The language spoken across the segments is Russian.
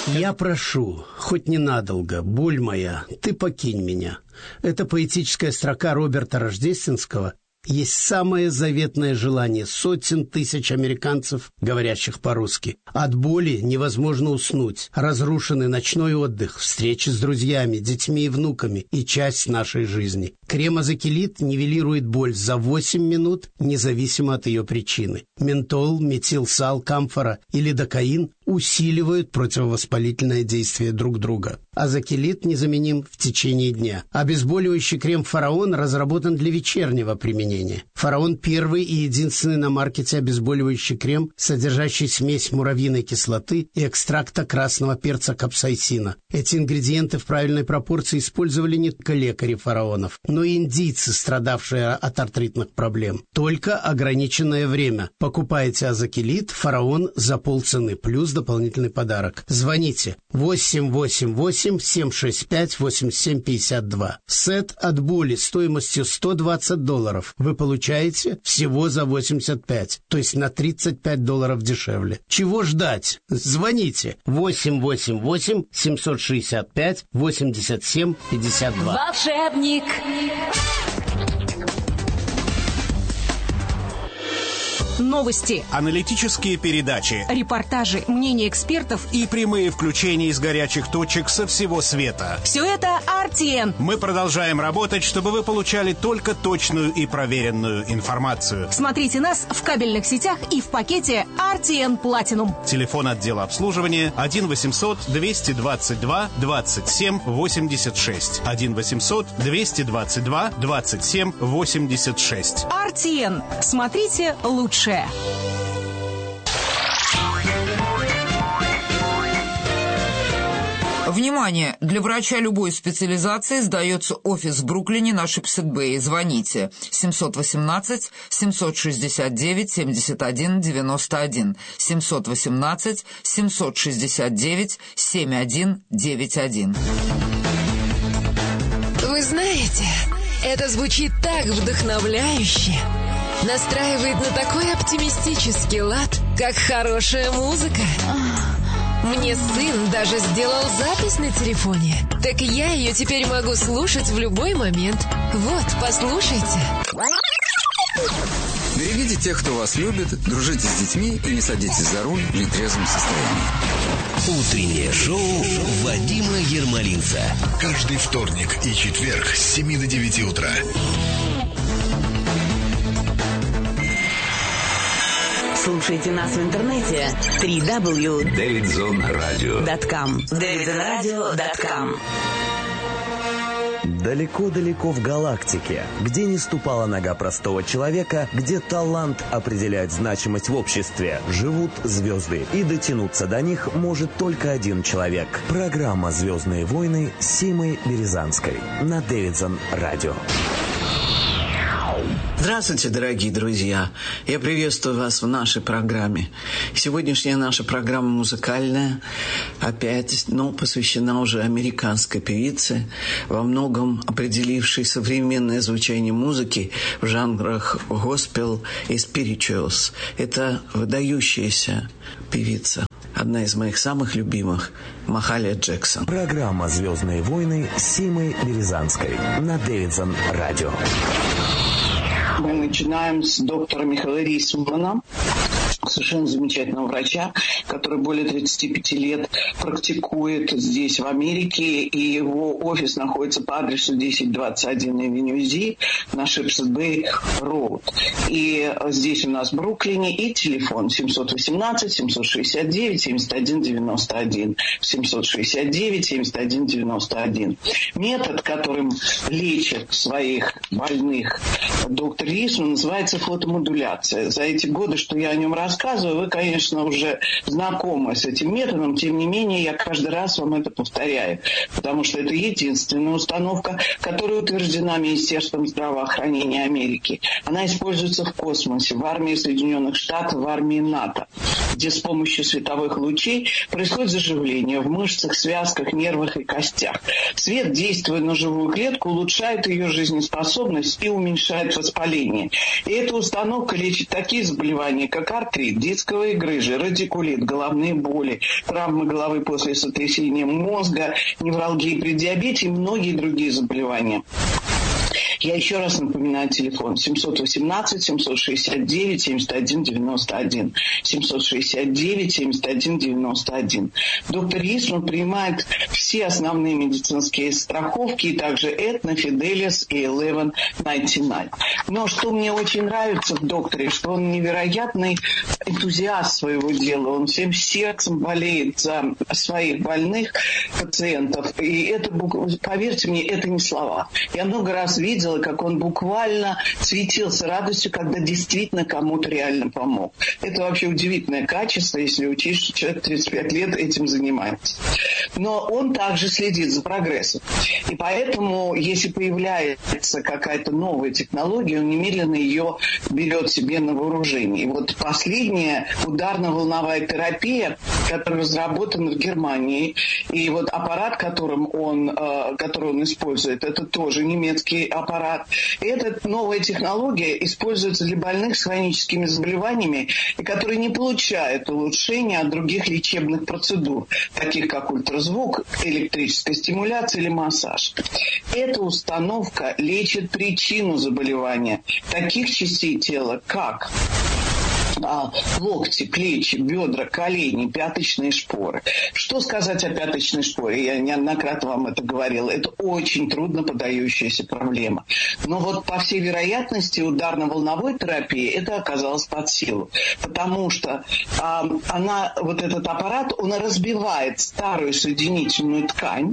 Я прошу, хоть ненадолго, боль моя, ты покинь меня. Это поэтическая строка Роберта Рождественского есть самое заветное желание сотен тысяч американцев, говорящих по-русски. От боли невозможно уснуть. Разрушенный ночной отдых, встречи с друзьями, детьми и внуками и часть нашей жизни. Крем-азокилит нивелирует боль за 8 минут, независимо от ее причины. Ментол, метилсал, камфора и лидокаин усиливают противовоспалительное действие друг друга. Азокилит незаменим в течение дня. Обезболивающий крем «Фараон» разработан для вечернего применения. «Фараон» — первый и единственный на маркете обезболивающий крем, содержащий смесь муравьиной кислоты и экстракта красного перца капсаицина. Эти ингредиенты в правильной пропорции использовали не только лекари фараонов, но и индийцы, страдавшие от артритных проблем. Только ограниченное время. Покупайте азокилит «Фараон» за полцены, плюс дополнительный подарок. Звоните 888-765-8752. Сет от боли стоимостью $120 вы получаете всего за 85, то есть на $35 дешевле. Чего ждать? Звоните 888-765-8752. Волшебник. Новости, аналитические передачи, репортажи, мнения экспертов и прямые включения из горячих точек со всего света. Все это RTN. Мы продолжаем работать, чтобы вы получали только точную и проверенную информацию. Смотрите нас в кабельных сетях и в пакете RTN Platinum. Телефон отдела обслуживания 1-800-222-27-86. 1-800-222-27-86. RTN. Смотрите лучше. Внимание! Для врача любой специализации сдается офис в Бруклине на Шипсет-Бэй. Звоните 718-769-7191, 718-769-7191. Вы знаете, это звучит так вдохновляюще. Настраивает на такой оптимистический лад, как хорошая музыка. Мне сын даже сделал запись на телефоне. Так я ее теперь могу слушать в любой момент. Вот, послушайте. Берегите тех, кто вас любит, дружите с детьми и не садитесь за руль в нетрезвом состоянии. Утреннее шоу Вадима Ермолинца. Каждый вторник и четверг с 7 до 9 утра. Слушайте нас в интернете www.davidzonradio.com. davidzonradio.com. Далеко-далеко в галактике, где не ступала нога простого человека, где талант определяет значимость в обществе, живут звезды. И дотянуться до них может только один человек. Программа «Звездные войны» с Симой Березанской на Davidson Radio. Здравствуйте, дорогие друзья! Я приветствую вас в нашей программе. Сегодняшняя наша программа музыкальная, опять, посвящена уже американской певице, во многом определившей современное звучание музыки в жанрах госпел и спиричуэлс. Это выдающаяся певица, одна из моих самых любимых, Махалия Джексон. Программа «Звездные войны» с Симой Березанской на Davidson Radio. Мы начинаем с доктора Михаила Рисмана, совершенно замечательного врача, который более 35 лет практикует здесь, в Америке, и его офис находится по адресу 1021 Avenue Z на Шипсет-Бэй Роуд. И здесь у нас в Бруклине и телефон 718-769-7191, 769-7191. Метод, которым лечит своих больных доктор Рисман, называется фотомодуляция. За эти годы, что я о нем рассказываю, вы, конечно, уже знакомы с этим методом, тем не менее, я каждый раз вам это повторяю, потому что это единственная установка, которая утверждена Министерством здравоохранения Америки. Она используется в космосе, в армии Соединенных Штатов, в армии НАТО, где с помощью световых лучей происходит заживление в мышцах, связках, нервах и костях. Свет, действуя на живую клетку, улучшает ее жизнеспособность и уменьшает воспаление. И эта установка лечит такие заболевания, как артрит, артрит, дисковые грыжи, радикулит, головные боли, травмы головы после сотрясения мозга, невралгии при диабете и многие другие заболевания. Я еще раз напоминаю телефон 718-769-7191. 769-7191. Доктор Рисман принимает все основные медицинские страховки, и также Aetna, Fidelis и 1199. Но что мне очень нравится в докторе, что он невероятный энтузиаст своего дела. Он всем сердцем болеет за своих больных пациентов. И это, поверьте мне, это не слова. Я много раз видела, как он буквально светился радостью, когда действительно кому-то реально помог. Это вообще удивительное качество, если учесть, что человек 35 лет этим занимается. Но он также следит за прогрессом. И поэтому, если появляется какая-то новая технология, он немедленно ее берет себе на вооружение. И вот последняя ударно-волновая терапия, которая разработана в Германии, и вот аппарат, который он использует, это тоже немецкий аппарат. Эта новая технология используется для больных с хроническими заболеваниями, и которые не получают улучшения от других лечебных процедур, таких как ультразвук, электрическая стимуляция или массаж. Эта установка лечит причину заболевания таких частей тела, как локти, плечи, бедра, колени, пяточные шпоры. Что сказать о пяточной шпоре? Я неоднократно вам это говорила. Это очень трудно подающаяся проблема. Но вот по всей вероятности ударно-волновой терапии это оказалось под силу. Потому что этот аппарат, он разбивает старую соединительную ткань,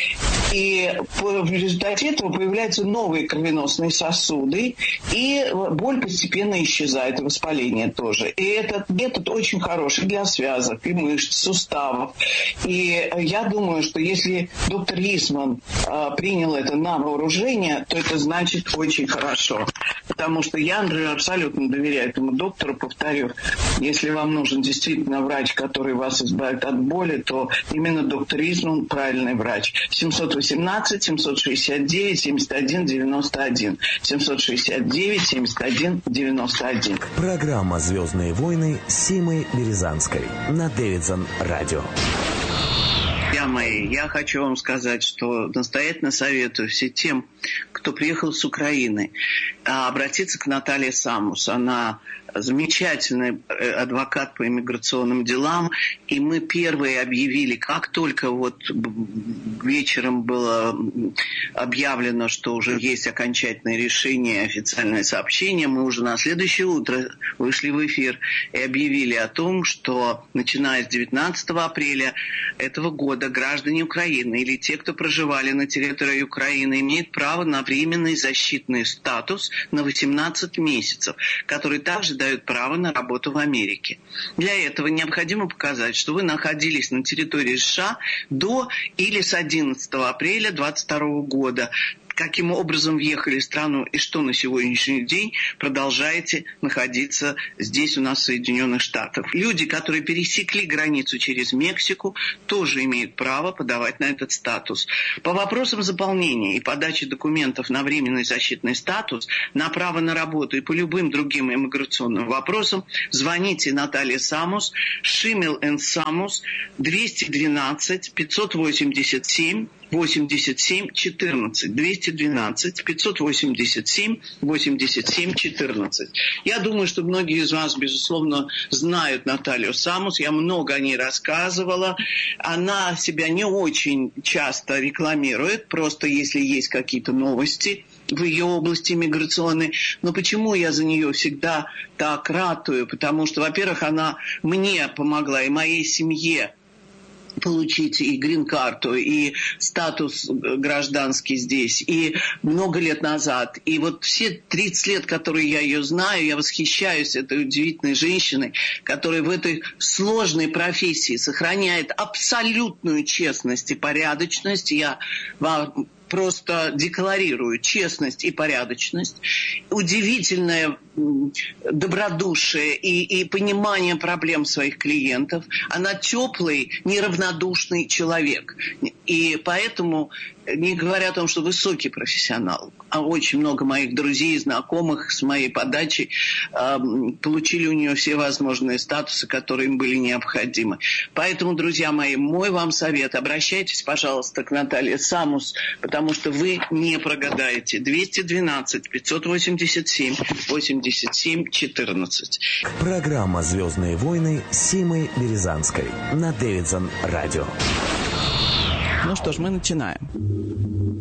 и в результате этого появляются новые кровеносные сосуды, и боль постепенно исчезает, и воспаление тоже. И этот метод очень хороший для связок и мышц, суставов. И я думаю, что если доктор Рисман принял это на вооружение, то это значит очень хорошо. Потому что я, например, абсолютно доверяю этому доктору, повторю, если вам нужен действительно врач, который вас избавит от боли, то именно доктор Рисман правильный врач. 718-769-7191. 769-7191. Программа «Звездные войны» с Симой Березанской на Дэвидсон радио. Друзья мои, я хочу вам сказать, что настоятельно советую всем тем, кто приехал с Украины, обратиться к Наталье Самус. Она замечательный адвокат по иммиграционным делам, и мы первые объявили, как только вот вечером было объявлено, что уже есть окончательное решение, официальное сообщение, мы уже на следующее утро вышли в эфир и объявили о том, что начиная с 19 апреля этого года граждане Украины или те, кто проживали на территории Украины, имеют право на временный защитный статус на 18 месяцев, который также дает право на работу в Америке. Для этого необходимо показать, что вы находились на территории США до или с 11 апреля 2022 года, каким образом въехали в страну и что на сегодняшний день продолжаете находиться здесь у нас в Соединенных Штатах. Люди, которые пересекли границу через Мексику, тоже имеют право подавать на этот статус. По вопросам заполнения и подачи документов на временный защитный статус, на право на работу и по любым другим иммиграционным вопросам звоните Наталье Самус, Шимел & Самус, 212 587 87 14, 212 587 87 14. Я думаю, что многие из вас, безусловно, знают Наталью Самус. Я много о ней рассказывала. Она себя не очень часто рекламирует, просто если есть какие-то новости в ее области миграционной. Но почему я за нее всегда так ратую? Потому что, во-первых, она мне помогла и моей семье получить и грин-карту, и статус гражданский здесь, и много лет назад. И вот все 30 лет, которые я ее знаю, я восхищаюсь этой удивительной женщиной, которая в этой сложной профессии сохраняет абсолютную честность и порядочность. Я вам просто декларирую честность и порядочность. Удивительная добродушие и понимание проблем своих клиентов. Она теплый, неравнодушный человек. И поэтому, не говоря о том, что высокий профессионал, а очень много моих друзей и знакомых с моей подачей получили у нее все возможные статусы, которые им были необходимы. Поэтому, друзья мои, мой вам совет: обращайтесь, пожалуйста, к Наталье Самус, потому что вы не прогадаете. 212 587 87 14. Программа «Звездные войны» с Симой Березанской на Дэвидсон Радио. Ну что ж, мы начинаем.